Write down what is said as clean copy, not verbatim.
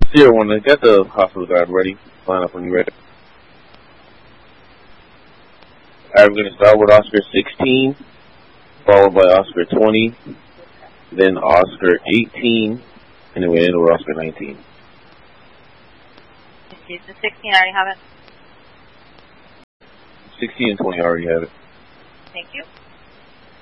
Sierra 1, I got the hospital guard ready. Line up when you're ready. Alright, we're going to start with Oscar 16, followed by Oscar 20, then Oscar 18, and then we end with Oscar 19. Okay, so 16, I already have it. 16 and 20, I already have it. Thank you.